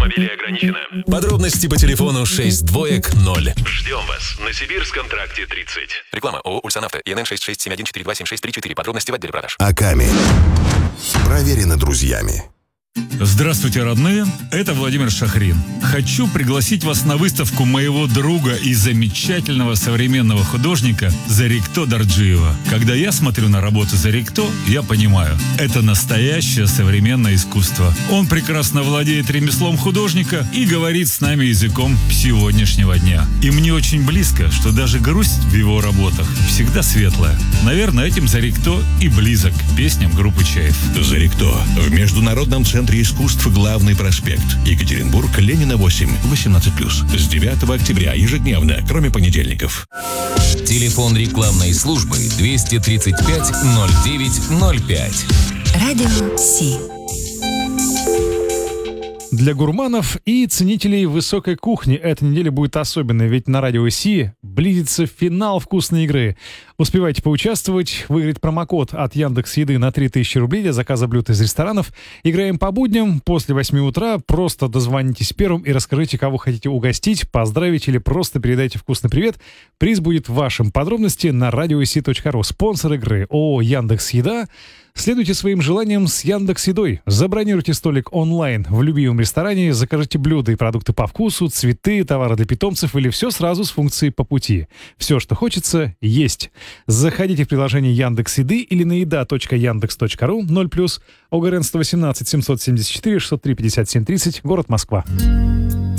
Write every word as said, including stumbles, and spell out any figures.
автомобилей ограничено. Подробности по телефону шесть двоек ноль. Ждем вас на Сибирском тракте тридцать. Реклама ООО «Ульсанавто». ИНН шесть шесть семь один четыре два семь шесть три четыре. Подробности в отделе продаж. Аками. Проверено друзьями. Здравствуйте, родные! Это Владимир Шахрин. Хочу пригласить вас на выставку моего друга и замечательного современного художника Зарикто Дарджиева. Когда я смотрю на работы Зарикто, я понимаю, это настоящее современное искусство. Он прекрасно владеет ремеслом художника и говорит с нами языком сегодняшнего дня. И мне очень близко, что даже грусть в его работах всегда светлая. Наверное, этим Зарикто и близок к песням группы Чайф. Зарикто в Международном центре искусств «Главный проспект». Екатеринбург, Ленина, восемь, восемнадцать плюс. С девятого октября ежедневно, кроме понедельников. Телефон рекламной службы двести тридцать пять ноль девять ноль пять. Радио Си. Для гурманов и ценителей высокой кухни эта неделя будет особенной, ведь на Радио Си близится финал вкусной игры. Успевайте поучаствовать, выиграть промокод от Яндекс.Еды на три тысячи рублей для заказа блюд из ресторанов. Играем по будням после восьми утра. Просто дозвонитесь первым и расскажите, кого хотите угостить, поздравить или просто передайте вкусный привет. Приз будет вашим. Подробности на радиоси точка ру. Спонсор игры ООО «Яндекс.Еда». Следуйте своим желаниям с Яндекс.Едой. Забронируйте столик онлайн в любимом ресторане, закажите блюда и продукты по вкусу, цветы, товары для питомцев или все сразу с функцией по пути. Все, что хочется, есть. Заходите в приложение Яндекс.Еды или на еда точка яндекс точка ру. ноль плюс ОГРН сто восемнадцать семьсот семьдесят четыре шестьсот три пятьдесят семь тридцать, город Москва.